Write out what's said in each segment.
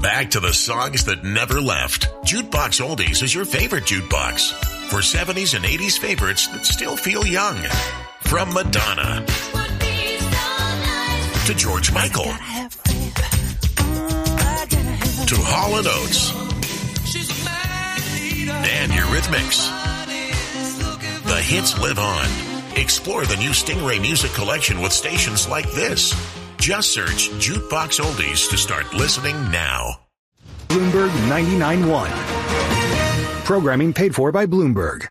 Back to the songs that never left. Jukebox Oldies is your favorite jukebox. For 70s and 80s favorites that still feel young. From Madonna to George Michael to Hall & Oates and Eurythmics. The hits live on. Explore the new Stingray Music Collection with stations like this. Just search Jukebox Oldies to start listening now. Bloomberg 99.1. Programming paid for by Bloomberg.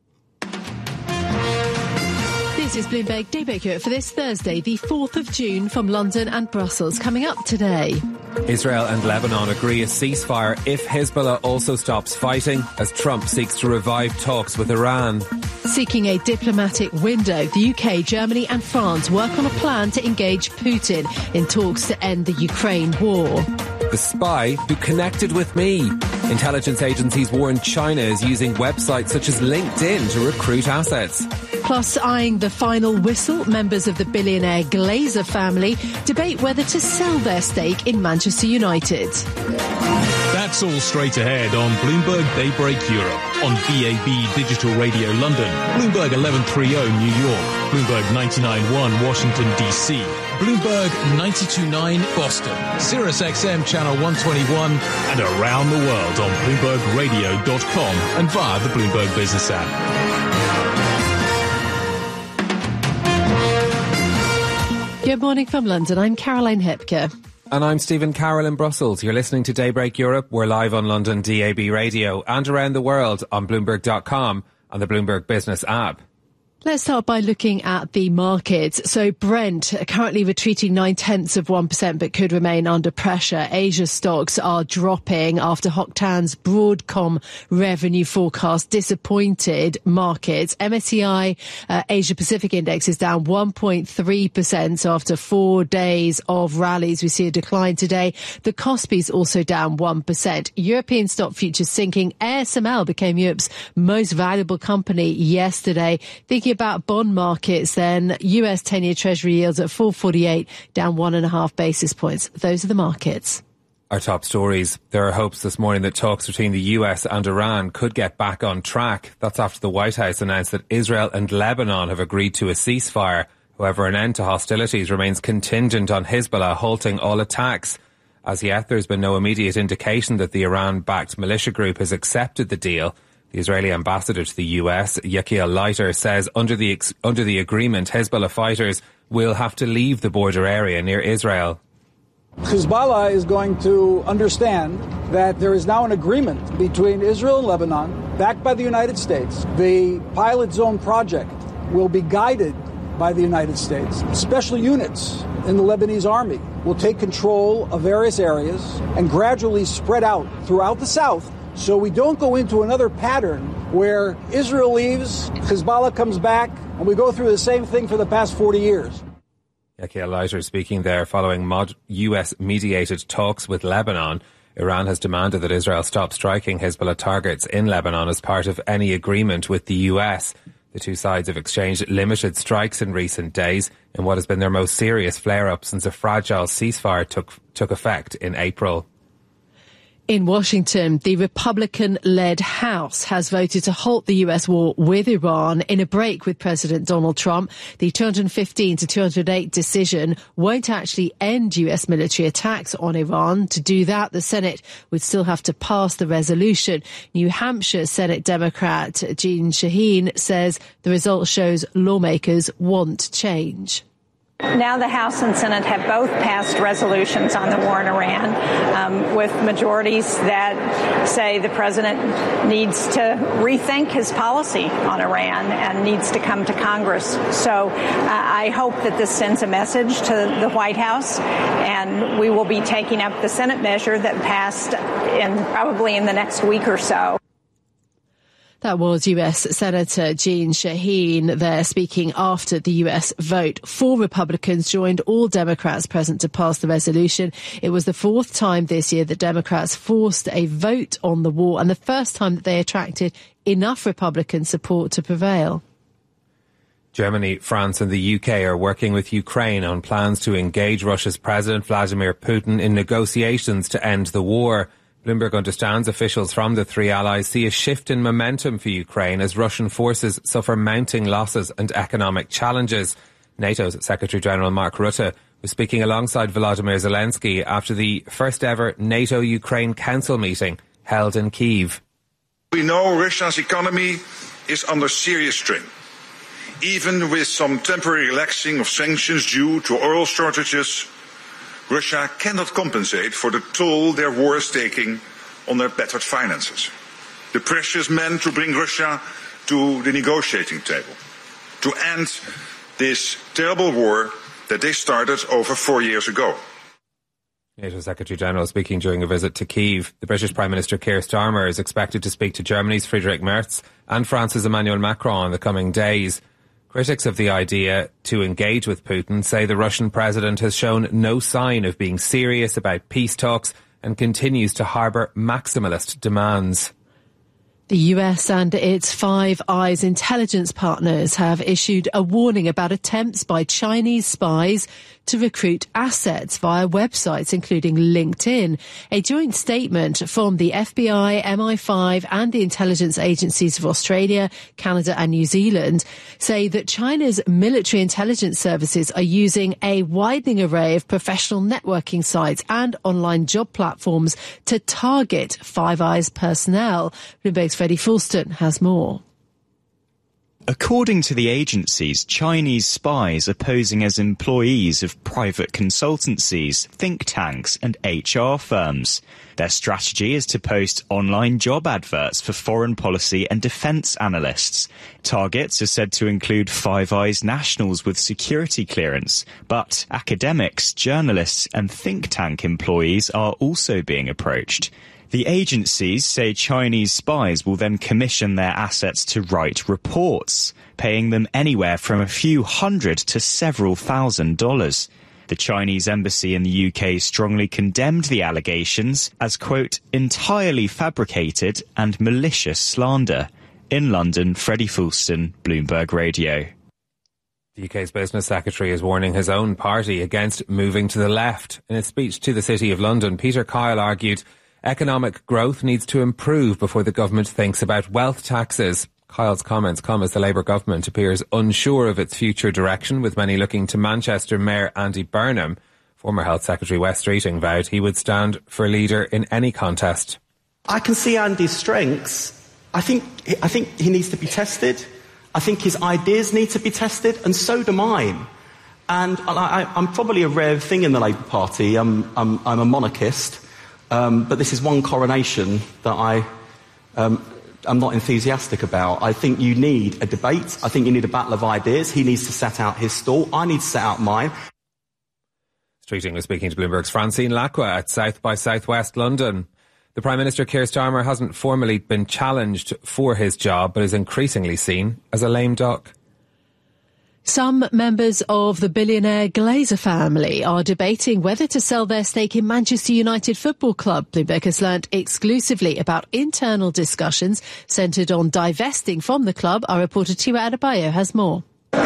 This is Bloomberg Daybreak Europe for this Thursday, the 4th of June, from London and Brussels. Coming up today. Israel and Lebanon agree a ceasefire if Hezbollah also stops fighting, as Trump seeks to revive talks with Iran. Seeking a diplomatic window, the UK, Germany and France work on a plan to engage Putin in talks to end the Ukraine war. The spy who connected with me. Intelligence agencies warn China is using websites such as LinkedIn to recruit assets. Plus, eyeing the final whistle, members of the billionaire Glazer family debate whether to sell their stake in Manchester United. That's all straight ahead on Bloomberg Daybreak Europe, on DAB Digital Radio London, Bloomberg 1130 New York, Bloomberg 99.1 Washington DC, Bloomberg 92.9 Boston, Sirius XM Channel 121, and around the world on BloombergRadio.com and via the Bloomberg Business app. Good morning from London. I'm Caroline Hepker. And I'm Stephen Carroll in Brussels. You're listening to Daybreak Europe. We're live on London DAB Radio and around the world on Bloomberg.com and the Bloomberg Business app. Let's start by looking at the markets. So Brent currently retreating 0.9%, but could remain under pressure. Asia stocks are dropping after Hock-Tan's Broadcom revenue forecast disappointed markets. MSCI Asia Pacific Index is down 1.3%. So after 4 days of rallies, we see a decline today. The Kospi's also down 1%. European stock futures sinking. ASML became Europe's most valuable company yesterday. Thinking about bond markets then, US 10-year Treasury yields at 4.48, down 1.5 basis points. Those are the markets. Our top stories. There are hopes this morning that talks between the US and Iran could get back on track. That's after the White House announced that Israel and Lebanon have agreed to a ceasefire. However, an end to hostilities remains contingent on Hezbollah halting all attacks. As yet, there's been no immediate indication that the Iran-backed militia group has accepted the deal. The Israeli ambassador to the US, Yechiel Leiter, says under the agreement, Hezbollah fighters will have to leave the border area near Israel. Hezbollah is going to understand that there is now an agreement between Israel and Lebanon, backed by the United States. The pilot zone project will be guided by the United States. Special units in the Lebanese army will take control of various areas and gradually spread out throughout the south, so we don't go into another pattern where Israel leaves, Hezbollah comes back, and we go through the same thing for the past 40 years. Yechiel Leiter speaking there following US-mediated talks with Lebanon. Iran has demanded that Israel stop striking Hezbollah targets in Lebanon as part of any agreement with the US. The two sides have exchanged limited strikes in recent days in what has been their most serious flare-up since a fragile ceasefire took effect in April. In Washington, the Republican-led House has voted to halt the US war with Iran in a break with President Donald Trump. The 215 to 208 decision won't actually end US military attacks on Iran. To do that, the Senate would still have to pass the resolution. New Hampshire Senate Democrat Jeanne Shaheen says the result shows lawmakers want change. Now the House and Senate have both passed resolutions on the war in Iran with majorities that say the president needs to rethink his policy on Iran and needs to come to Congress. So I hope that this sends a message to the White House, and we will be taking up the Senate measure that passed probably in the next week or so. That was US Senator Jeanne Shaheen there speaking after the US vote. 4 Republicans joined all Democrats present to pass the resolution. It was the 4th time this year that Democrats forced a vote on the war and the first time that they attracted enough Republican support to prevail. Germany, France and the UK are working with Ukraine on plans to engage Russia's President Vladimir Putin in negotiations to end the war. Bloomberg understands officials from the three allies see a shift in momentum for Ukraine as Russian forces suffer mounting losses and economic challenges. NATO's Secretary-General Mark Rutte was speaking alongside Volodymyr Zelensky after the first ever NATO-Ukraine Council meeting held in Kyiv. We know Russia's economy is under serious strain. Even with some temporary relaxing of sanctions due to oil shortages, Russia cannot compensate for the toll their war is taking on their battered finances. The pressure is meant to bring Russia to the negotiating table, to end this terrible war that they started over 4 years ago. NATO Secretary-General speaking during a visit to Kyiv. The British Prime Minister Keir Starmer is expected to speak to Germany's Friedrich Merz and France's Emmanuel Macron in the coming days. Critics of the idea to engage with Putin say the Russian president has shown no sign of being serious about peace talks and continues to harbour maximalist demands. The US and its Five Eyes intelligence partners have issued a warning about attempts by Chinese spies to recruit assets via websites, including LinkedIn. A joint statement from the FBI, MI5 and the intelligence agencies of Australia, Canada and New Zealand say that China's military intelligence services are using a widening array of professional networking sites and online job platforms to target Five Eyes personnel. Bloomberg's Freddie Fulston has more. According to the agencies, Chinese spies are posing as employees of private consultancies, think tanks and HR firms. Their strategy is to post online job adverts for foreign policy and defence analysts. Targets are said to include Five Eyes nationals with security clearance, but academics, journalists and think tank employees are also being approached. The agencies say Chinese spies will then commission their assets to write reports, paying them anywhere from a few hundred to several $1,000s. The Chinese embassy in the UK strongly condemned the allegations as, quote, entirely fabricated and malicious slander. In London, Freddie Fulston, Bloomberg Radio. The UK's Business Secretary is warning his own party against moving to the left. In a speech to the City of London, Peter Kyle argued economic growth needs to improve before the government thinks about wealth taxes. Kyle's comments come as the Labour government appears unsure of its future direction, with many looking to Manchester Mayor Andy Burnham. Former Health Secretary Wes Streeting vowed he would stand for leader in any contest. I can see Andy's strengths. I think he needs to be tested. I think his ideas need to be tested, and so do mine. And I'm probably a rare thing in the Labour Party. I'm a monarchist. But this is one coronation that I'm not enthusiastic about. I think you need a debate. I think you need a battle of ideas. He needs to set out his stall. I need to set out mine. Streeting was speaking to Bloomberg's Francine Lacqua at South by Southwest London. The Prime Minister Keir Starmer hasn't formally been challenged for his job, but is increasingly seen as a lame duck. Some members of the billionaire Glazer family are debating whether to sell their stake in Manchester United Football Club. Bloomberg has learnt exclusively about internal discussions centred on divesting from the club. Our reporter Tiwa Adebayo has more.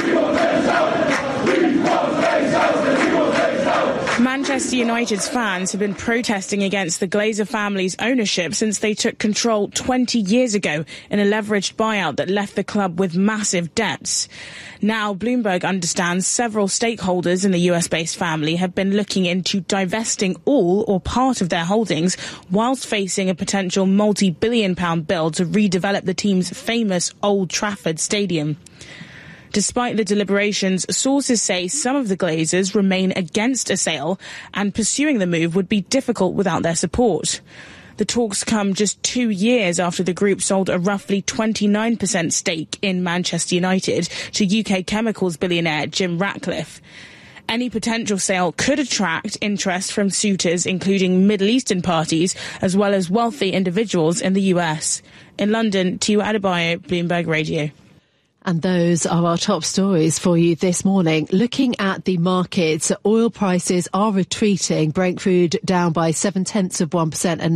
Manchester United's fans have been protesting against the Glazer family's ownership since they took control 20 years ago in a leveraged buyout that left the club with massive debts. Now, Bloomberg understands several stakeholders in the US-based family have been looking into divesting all or part of their holdings whilst facing a potential multi-billion-pound bill to redevelop the team's famous Old Trafford Stadium. Despite the deliberations, sources say some of the Glazers remain against a sale and pursuing the move would be difficult without their support. The talks come just 2 years after the group sold a roughly 29% stake in Manchester United to UK chemicals billionaire Jim Ratcliffe. Any potential sale could attract interest from suitors, including Middle Eastern parties, as well as wealthy individuals in the US. In London, Tiwa Adebayo, Bloomberg Radio. And those are our top stories for you this morning. Looking at the markets, oil prices are retreating. Brent crude down by 0.7% and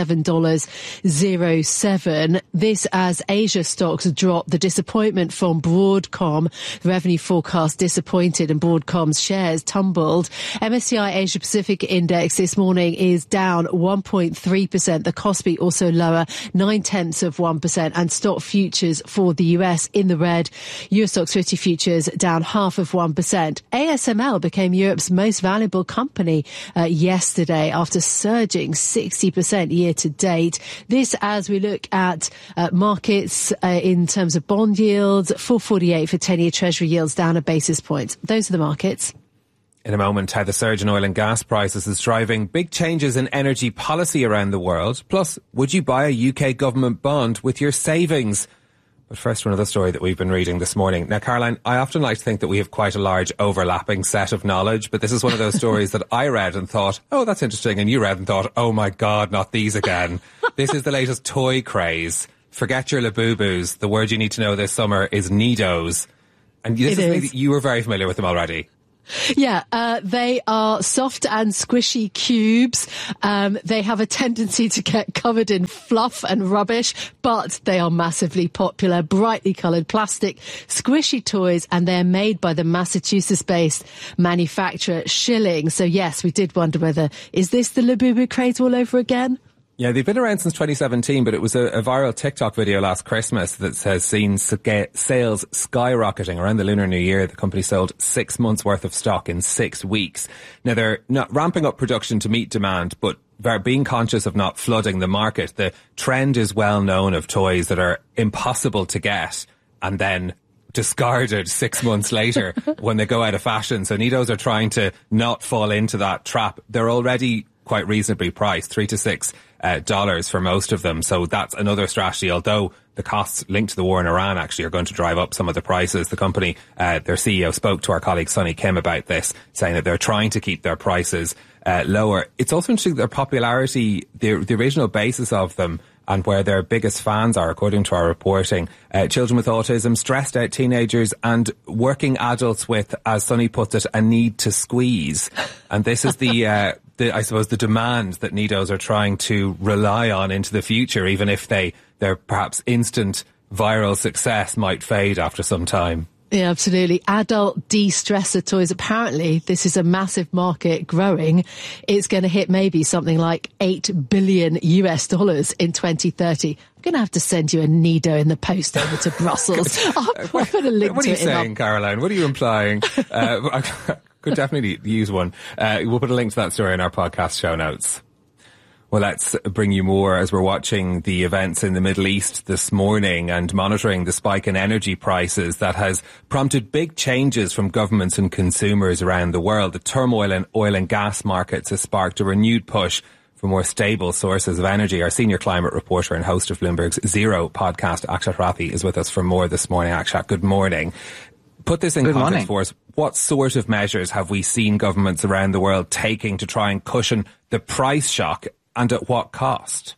$97.07. This as Asia stocks drop. The disappointment from Broadcom. The revenue forecast disappointed and Broadcom's shares tumbled. MSCI Asia Pacific Index this morning is down 1.3%. The Kospi also lower 0.9%. And stock futures for the US in the red. US Stoxx 50 futures down 0.5%. ASML became Europe's most valuable company yesterday after surging 60% year to date. This as we look at markets in terms of bond yields, 4.48 for 10-year Treasury yields down a basis point. Those are the markets. In a moment, how the surge in oil and gas prices is driving big changes in energy policy around the world. Plus, would you buy a UK government bond with your savings? But first, another story that we've been reading this morning. Now, Caroline, I often like to think that we have quite a large overlapping set of knowledge, but this is one of those stories that I read and thought, oh, that's interesting, and you read and thought, oh my God, not these again. This is the latest toy craze. Forget your Labubus. The word you need to know this summer is Nidos. And this is you were very familiar with them already. Yeah, they are soft and squishy cubes. They have a tendency to get covered in fluff and rubbish, but they are massively popular. Brightly coloured plastic, squishy toys, and they're made by the Massachusetts-based manufacturer Schilling. So yes, we did wonder whether, is this the Labubu craze all over again? Yeah, they've been around since 2017, but it was a viral TikTok video last Christmas that has seen sales skyrocketing. Around the Lunar New Year, the company sold 6 months' worth of stock in 6 weeks. Now, they're not ramping up production to meet demand, but they're being conscious of not flooding the market. The trend is well known of toys that are impossible to get and then discarded 6 months later when they go out of fashion. So Nidos are trying to not fall into that trap. They're already quite reasonably priced, $3 to $6 for most of them. So that's another strategy, although the costs linked to the war in Iran actually are going to drive up some of the prices. The company, their CEO spoke to our colleague Sonny Kim about this, saying that they're trying to keep their prices lower. It's also interesting their popularity, the original basis of them and where their biggest fans are, according to our reporting, children with autism, stressed out teenagers and working adults with, as Sonny puts it, a need to squeeze. And this is the I suppose the demand that Nidos are trying to rely on into the future, even if their perhaps instant viral success might fade after some time. Yeah, absolutely. Adult de-stressor toys. Apparently, this is a massive market growing. It's going to hit maybe something like $8 billion in 2030. I'm going to have to send you a Nido in the post over to Brussels. I'll put a link to it. What are you saying, Caroline? What are you implying? I could definitely use one. We'll put a link to that story in our podcast show notes. Well, let's bring you more as we're watching the events in the Middle East this morning and monitoring the spike in energy prices that has prompted big changes from governments and consumers around the world. The turmoil in oil and gas markets has sparked a renewed push for more stable sources of energy. Our senior climate reporter and host of Bloomberg's Zero podcast, Akshat Rathi, is with us for more this morning. Akshat, good morning. Put this in context for us. What sort of measures have we seen governments around the world taking to try and cushion the price shock? And at what cost?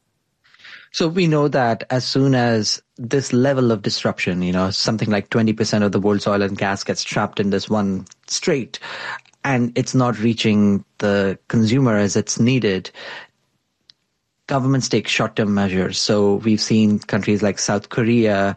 So we know that as soon as this level of disruption, something like 20% of the world's oil and gas gets trapped in this one strait, and it's not reaching the consumer as it's needed, governments take short-term measures. So we've seen countries like South Korea,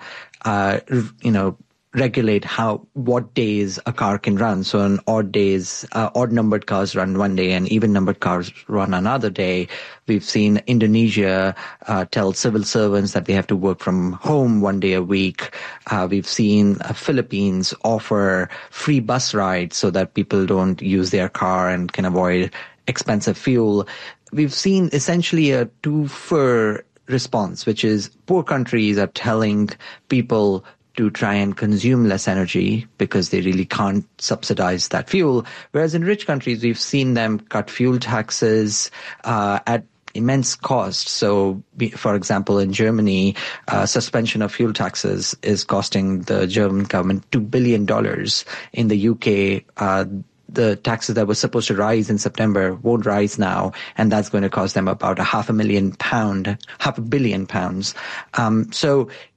regulate what days a car can run. So on odd days, odd numbered cars run one day and even numbered cars run another day. We've seen Indonesia tell civil servants that they have to work from home one day a week. We've seen Philippines offer free bus rides so that people don't use their car and can avoid expensive fuel. We've seen essentially a two-for response, which is poor countries are telling people to try and consume less energy because they really can't subsidize that fuel. Whereas in rich countries, we've seen them cut fuel taxes at immense cost. So, for example, in Germany, suspension of fuel taxes is costing the German government $2 billion. In the UK, the taxes that were supposed to rise in September won't rise now, and that's going to cost them about £500 million. So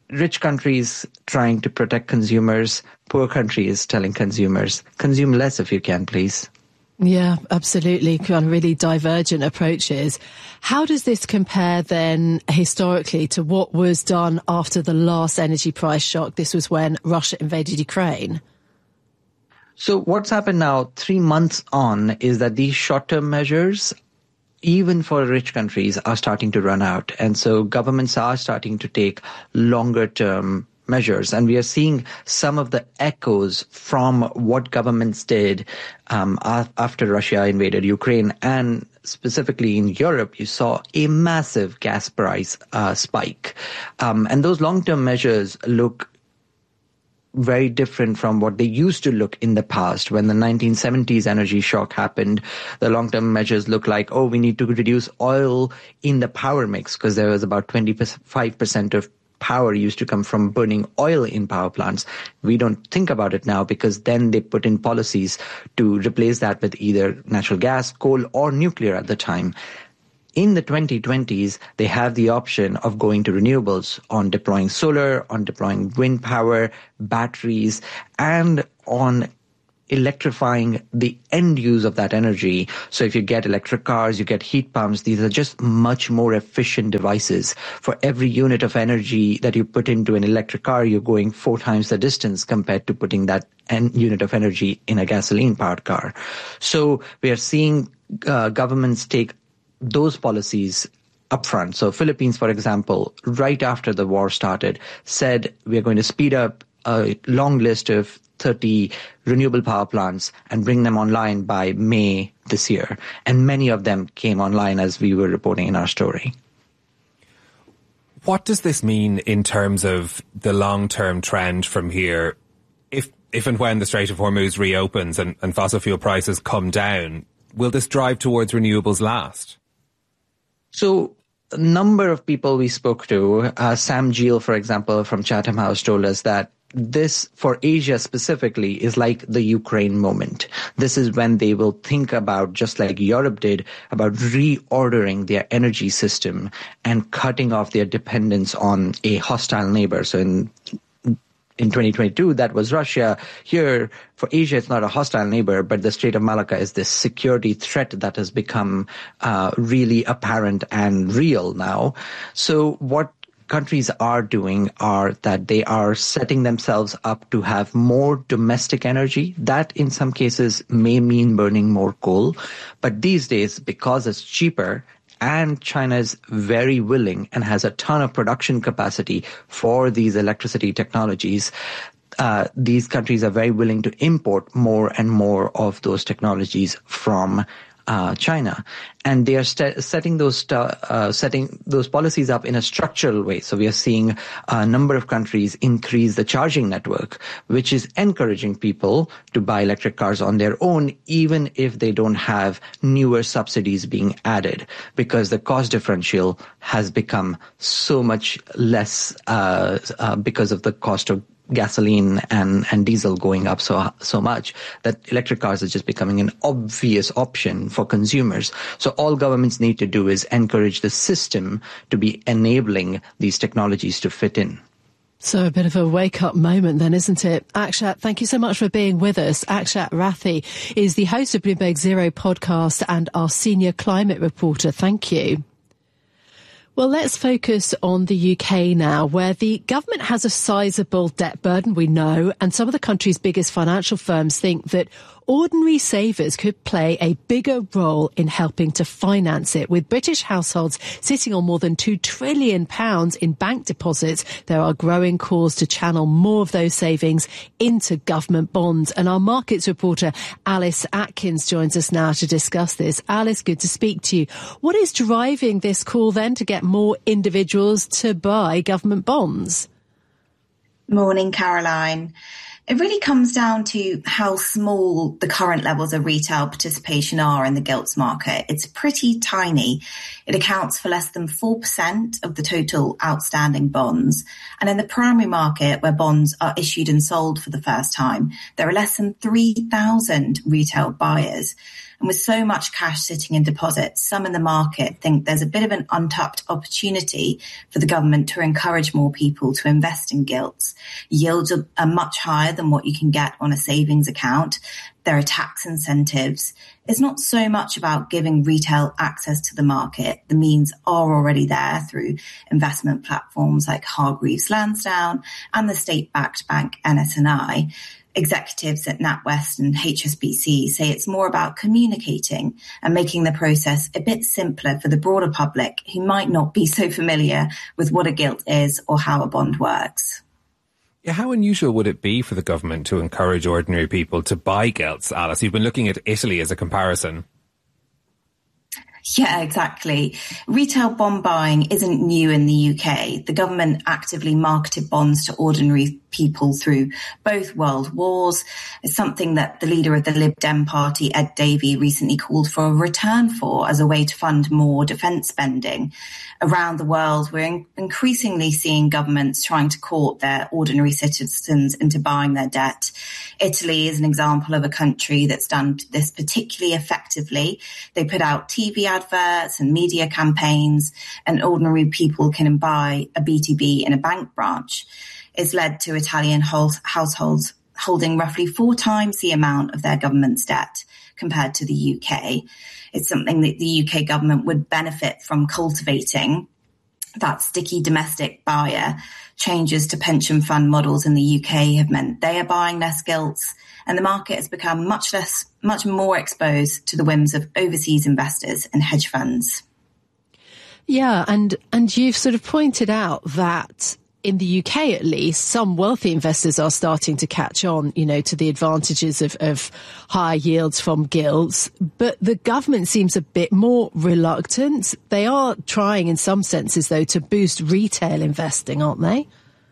rich countries trying to protect consumers, poor countries telling consumers, consume less if you can, please. Yeah, absolutely. Kind of really divergent approaches. How does this compare then historically to what was done after the last energy price shock? This was when Russia invaded Ukraine. So what's happened now, 3 months on, is that these short-term measures, even for rich countries, are starting to run out. And so governments are starting to take longer-term measures. And we are seeing some of the echoes from what governments did after Russia invaded Ukraine. And specifically in Europe, you saw a massive gas price spike. And those long-term measures look very different from what they used to look in the past. When the 1970s energy shock happened, the long-term measures look like, we need to reduce oil in the power mix, because there was about 25% of power used to come from burning oil in power plants. We don't think about it now, because then they put in policies to replace that with either natural gas, coal, or nuclear at the time. In the 2020s, they have the option of going to renewables, on deploying solar, on deploying wind power, batteries, and on electrifying the end use of that energy. So if you get electric cars, you get heat pumps, these are just much more efficient devices. For every unit of energy that you put into an electric car, you're going 4 times the distance compared to putting that unit of energy in a gasoline-powered car. So we are seeing governments take those policies upfront. So Philippines, for example, right after the war started, said we're going to speed up a long list of 30 renewable power plants and bring them online by May this year. And many of them came online, as we were reporting in our story. What does this mean in terms of the long-term trend from here? If and when the Strait of Hormuz reopens and fossil fuel prices come down, will this drive towards renewables last? So a number of people we spoke to, Sam Geel, for example, from Chatham House, told us that this, for Asia specifically, is like the Ukraine moment. This is when they will think about, just like Europe did, about reordering their energy system and cutting off their dependence on a hostile neighbor. So in 2022, that was Russia. Here, for Asia, it's not a hostile neighbor, but the Strait of Malacca is this security threat that has become really apparent and real now. So what countries are doing are that they are setting themselves up to have more domestic energy. That, in some cases, may mean burning more coal. But these days, because it's cheaper, and China is very willing and has a ton of production capacity for these electricity technologies, these countries are very willing to import more and more of those technologies from China. And they are setting those policies up in a structural way. So we are seeing a number of countries increase the charging network, which is encouraging people to buy electric cars on their own, even if they don't have newer subsidies being added, because the cost differential has become so much less because of the cost of gasoline and diesel going up so much that electric cars are just becoming an obvious option for consumers. So all governments need to do is encourage the system to be enabling these technologies to fit in. So a bit of a wake-up moment then, isn't it? Akshat, thank you so much for being with us. Akshat Rathi is the host of Bloomberg Zero podcast and our senior climate reporter. Thank you. Well, let's focus on the UK now, where the government has a sizable debt burden, we know, and some of the country's biggest financial firms think that ordinary savers could play a bigger role in helping to finance it. With British households sitting on more than £2 trillion in bank deposits, there are growing calls to channel more of those savings into government bonds. And our markets reporter, Alice Atkins, joins us now to discuss this. Alice, good to speak to you. What is driving this call then to get more individuals to buy government bonds? Morning, Caroline. It really comes down to how small the current levels of retail participation are in the gilts market. It's pretty tiny. It accounts for less than 4% of the total outstanding bonds. And in the primary market, where bonds are issued and sold for the first time, there are less than 3,000 retail buyers. And with so much cash sitting in deposits, some in the market think there's a bit of an untapped opportunity for the government to encourage more people to invest in gilts. Yields are much higher than what you can get on a savings account. There are tax incentives. It's not so much about giving retail access to the market. The means are already there through investment platforms like Hargreaves Lansdown and the state-backed bank NS&I. Executives at NatWest and HSBC say it's more about communicating and making the process a bit simpler for the broader public who might not be so familiar with what a gilt is or how a bond works. Yeah, how unusual would it be for the government to encourage ordinary people to buy gilts, Alice? You've been looking at Italy as a comparison. Yeah, exactly. Retail bond buying isn't new in the UK. The government actively marketed bonds to ordinary people through both world wars. It's something that the leader of the Lib Dem party, Ed Davey, recently called for a return for as a way to fund more defence spending. Around the world, we're increasingly seeing governments trying to court their ordinary citizens into buying their debt. Italy is an example of a country that's done this particularly effectively. They put out TV adverts and media campaigns, and ordinary people can buy a BTB in a bank branch. It's led to Italian households holding roughly 4 times the amount of their government's debt compared to the UK. It's something that the UK government would benefit from cultivating. That sticky domestic buyer. Changes to pension fund models in the UK have meant they are buying less gilts, and the market has become much more exposed to the whims of overseas investors and hedge funds. Yeah, and you've sort of pointed out that in the UK, at least, some wealthy investors are starting to catch on, to the advantages of higher yields from gilts. But the government seems a bit more reluctant. They are trying, in some senses, though, to boost retail investing, aren't they?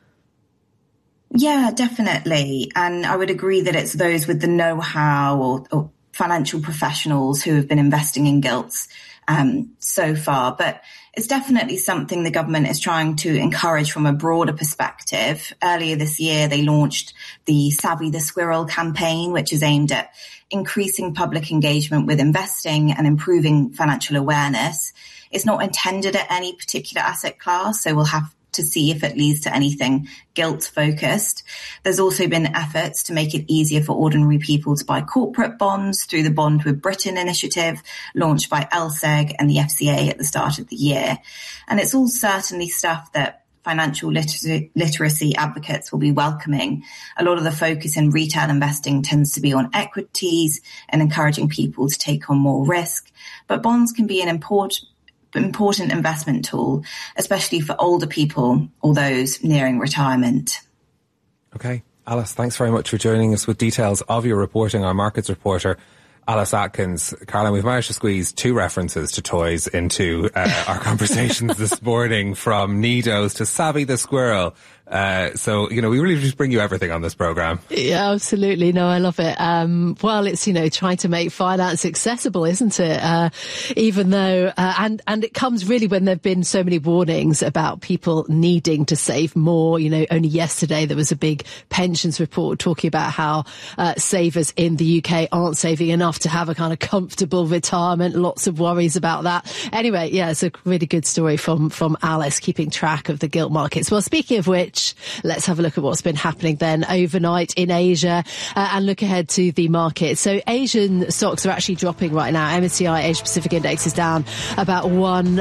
Yeah, definitely. And I would agree that it's those with the know-how or financial professionals who have been investing in gilts so far. But it's definitely something the government is trying to encourage from a broader perspective. Earlier this year, they launched the Savvy the Squirrel campaign, which is aimed at increasing public engagement with investing and improving financial awareness. It's not intended at any particular asset class, so we'll have to see if it leads to anything gilt-focused. There's also been efforts to make it easier for ordinary people to buy corporate bonds through the Bond with Britain initiative, launched by LSEG and the FCA at the start of the year. And it's all certainly stuff that financial literacy advocates will be welcoming. A lot of the focus in retail investing tends to be on equities and encouraging people to take on more risk. But bonds can be an important investment tool, especially for older people or those nearing retirement. Okay. Alice, thanks very much for joining us with details of your reporting. Our markets reporter, Alice Atkins. Caroline, we've managed to squeeze 2 references to toys into our conversations this morning, from Nidos to Savvy the Squirrel. So, we really just bring you everything on this programme. Yeah, absolutely. No, I love it. Well, it's, trying to make finance accessible, isn't it? Even though, and it comes really when there've been so many warnings about people needing to save more. Only yesterday there was a big pensions report talking about how, savers in the UK aren't saving enough to have a kind of comfortable retirement. Lots of worries about that. Anyway, yeah, it's a really good story from Alice, keeping track of the gilt markets. Well, speaking of which, let's have a look at what's been happening then overnight in Asia and look ahead to the market. So Asian stocks are actually dropping right now. MSCI Asia Pacific Index is down about 1.5%,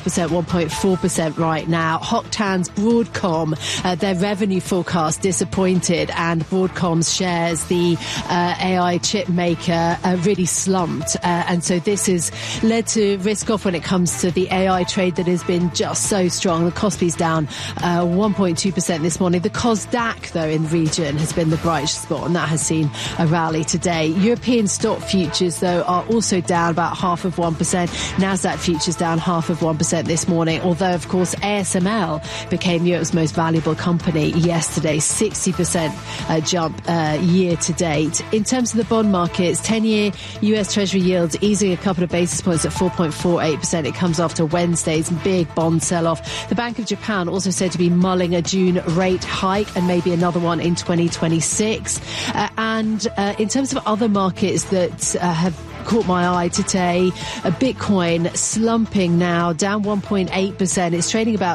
1.4% right now. Hocktan's Broadcom, their revenue forecast disappointed, and Broadcom's shares, the AI chip maker, really slumped. And so this has led to risk off when it comes to the AI trade that has been just so strong. The Kospi's down 1.2% this morning. The Kosdaq, though, in the region has been the bright spot, and that has seen a rally today. European stock futures, though, are also down about 0.5%. Nasdaq futures down 0.5% this morning, although, of course, ASML became Europe's most valuable company yesterday, 60% jump year to date. In terms of the bond markets, 10-year US Treasury yields easing a couple of basis points at 4.48%. It comes after Wednesday's big bond sell-off. The Bank of Japan also said to be mulling a June rate hike and maybe another one in 2026. And in terms of other markets that have caught my eye today. Bitcoin slumping now, down 1.8%. It's trading about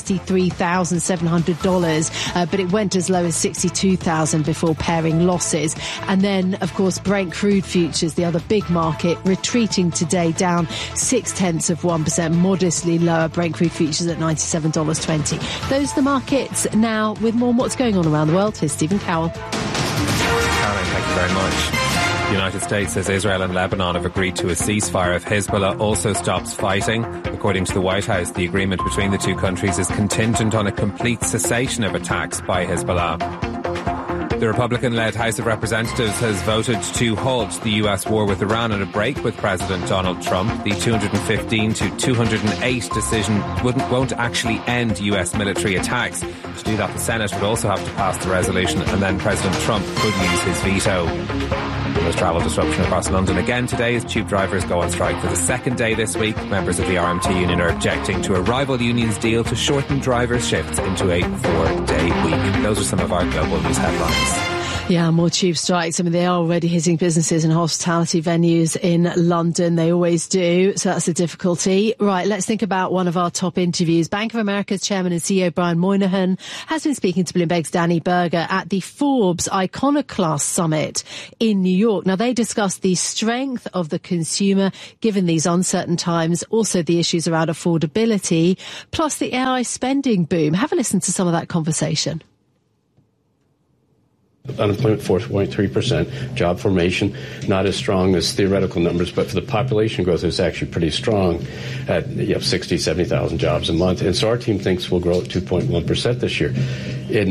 $63,700, but it went as low as $62,000 before pairing losses. And then, of course, Brent crude futures, the other big market, retreating today, down 0.6%, modestly lower. Brent crude futures at $97.20. Those are the markets now. With more on what's going on around the world, here's Stephen Cowell. Caroline, thank you very much. The United States says Israel and Lebanon have agreed to a ceasefire if Hezbollah also stops fighting. According to the White House, the agreement between the two countries is contingent on a complete cessation of attacks by Hezbollah. The Republican-led House of Representatives has voted to halt the US war with Iran and a break with President Donald Trump. The 215 to 208 decision won't actually end US military attacks. To do that, the Senate would also have to pass the resolution, and then President Trump could use his veto. There's travel disruption across London again today as tube drivers go on strike for the second day this week. Members of the RMT union are objecting to a rival union's deal to shorten drivers' shifts into a 4-day week. Those are some of our global news headlines. Yeah, more tube strikes. I mean, they are already hitting businesses and hospitality venues in London. They always do. So that's a difficulty. Right, let's think about one of our top interviews. Bank of America's chairman and CEO Brian Moynihan has been speaking to Bloomberg's Danny Berger at the Forbes Iconoclast Summit in New York. Now, they discussed the strength of the consumer given these uncertain times, also the issues around affordability, plus the AI spending boom. Have a listen to some of that conversation. Unemployment 4.3%, job formation not as strong as theoretical numbers, but for the population growth, it's actually pretty strong at 60, 70,000 jobs a month. And so our team thinks we'll grow at 2.1% this year.